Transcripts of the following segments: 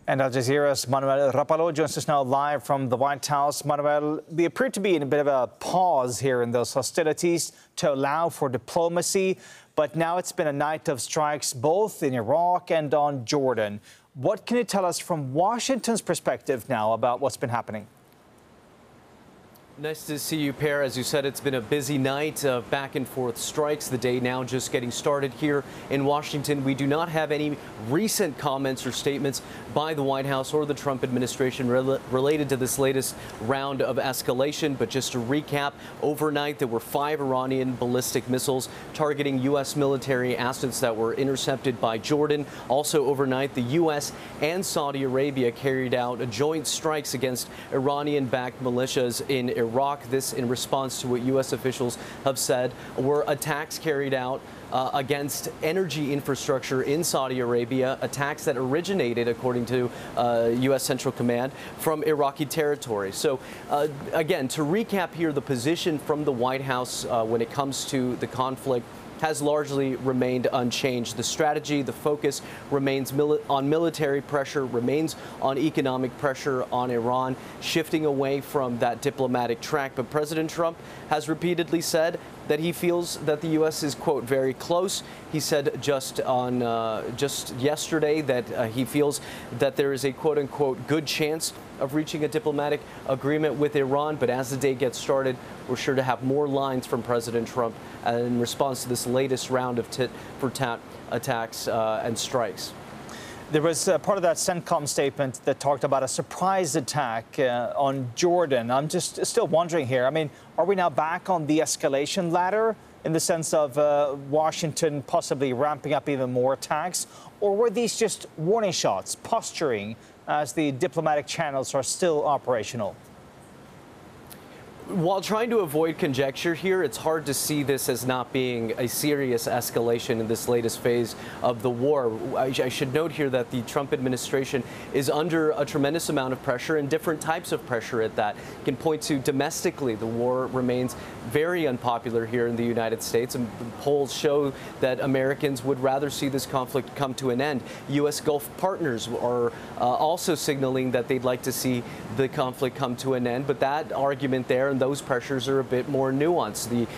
And Al Jazeera's Manuel Rapalo joins us now live from the White House. Manuel, we appear to be in a bit of a pause here in those hostilities to allow for diplomacy. But now it's been a night of strikes both in Iraq and on Jordan. What can you tell us from Washington's perspective now about what's been happening? Nice to see you, Per. As you said, it's been a busy night of back and forth strikes. The day now just getting started here in Washington. We do not have any recent comments or statements by the White House or the Trump administration related to this latest round of escalation. But just to recap, overnight there were 5 Iranian ballistic missiles targeting U.S. military assets that were intercepted by Jordan. Also overnight, the U.S. and Saudi Arabia carried out joint strikes against Iranian-backed militias in Iraq. This in response to what U.S. officials have said were attacks carried out against energy infrastructure in Saudi Arabia, attacks that originated, according to U.S. Central Command, from Iraqi territory. So again, to recap here, the position from the White House when it comes to the conflict has largely remained unchanged. The strategy, the focus remains on military pressure, remains on economic pressure on Iran, shifting away from that diplomatic track. But President Trump has repeatedly said that he feels that the U.S. is, quote, very close. He said just yesterday that he feels that there is a, quote unquote, good chance of reaching a diplomatic agreement with Iran. But as the day gets started, we're sure to have more lines from President Trump in response to this latest round of tit-for-tat attacks and strikes. There was part of that CENTCOM statement that talked about a surprise attack on Jordan. I'm just still wondering here. I mean, are we now back on the escalation ladder in the sense of Washington possibly ramping up even more attacks? Or were these just warning shots, posturing, as the diplomatic channels are still operational? While trying to avoid conjecture here, it's hard to see this as not being a serious escalation in this latest phase of the war. I should note here that the Trump administration is under a tremendous amount of pressure, and different types of pressure at that. You can point to domestically, the war remains very unpopular here in the United States, and polls show that Americans would rather see this conflict come to an end. U.S. Gulf partners are also signaling that they'd like to see the conflict come to an end, but that argument there and those pressures are a bit more nuanced.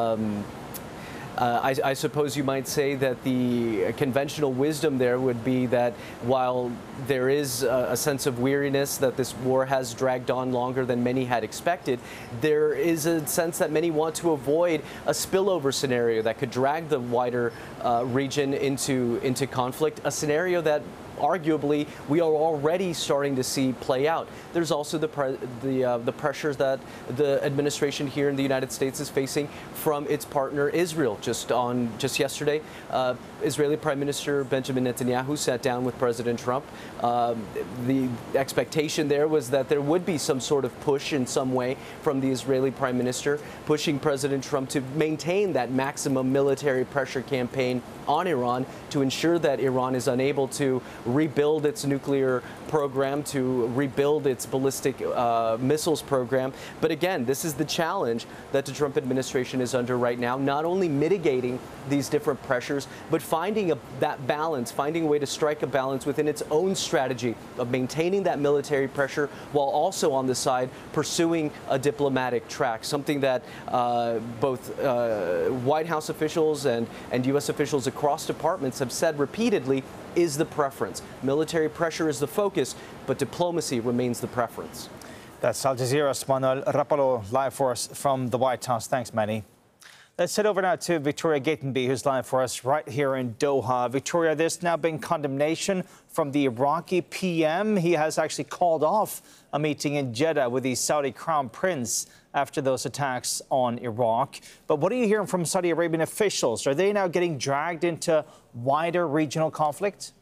I suppose you might say that the conventional wisdom there would be that while there is a sense of weariness that this war has dragged on longer than many had expected, there is a sense that many want to avoid a spillover scenario that could drag the wider region into conflict, a scenario that arguably we are already starting to see play out. There's also the pressures that the administration here in the United States is facing from its partner Israel. Just yesterday, Israeli Prime Minister Benjamin Netanyahu sat down with President Trump. The expectation there was that there would be some sort of push in some way from the Israeli Prime Minister, pushing President Trump to maintain that maximum military pressure campaign on Iran to ensure that Iran is unable to rebuild its nuclear program, to rebuild its ballistic missiles program. But again, this is the challenge that the Trump administration is under right now, not only mitigating these different pressures, but finding that balance, finding a way to strike a balance within its own strategy of maintaining that military pressure while also on the side pursuing a diplomatic track, something that both White House officials and U.S. officials across departments have said repeatedly is the preference. Military pressure is the focus, but diplomacy remains the preference. That's Al Jazeera's Manuel Rapalo live for us from the White House. Thanks, Manny. Let's head over now to Victoria Gatenby, who's live for us right here in Doha. Victoria, there's now been condemnation from the Iraqi PM. He has actually called off a meeting in Jeddah with the Saudi Crown Prince after those attacks on Iraq. But what are you hearing from Saudi Arabian officials? Are they now getting dragged into wider regional conflict?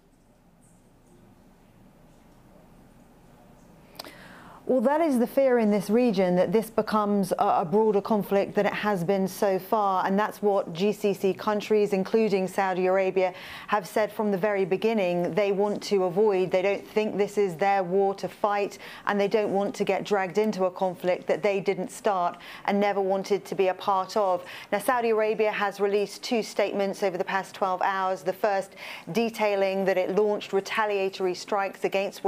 Well, that is the fear in this region, that this becomes a broader conflict than it has been so far. And that's what GCC countries, including Saudi Arabia, have said from the very beginning they want to avoid. They don't think this is their war to fight, and they don't want to get dragged into a conflict that they didn't start and never wanted to be a part of. Now, Saudi Arabia has released 2 statements over the past 12 hours. The first detailing that it launched retaliatory strikes against